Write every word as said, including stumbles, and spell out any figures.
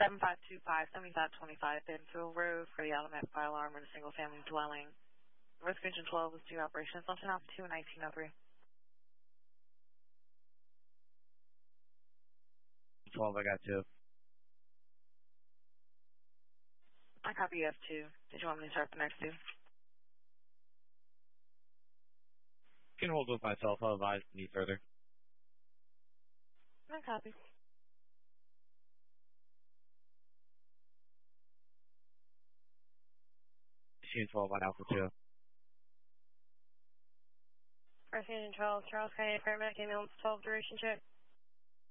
seven five two five, seven five two five Benfield Road for the automatic fire alarm in a single-family dwelling. Rescue Engine twelve is due operations on ten oh two and nineteen oh three. twelve, I got two. I copy you F two. Did you want me to start the next two? You can hold with myself. I'll advise need further. I copy. Machine twelve on Alpha two. Rescue Engine twelve, Charles County Paramedic Ambulance twelve, duration check.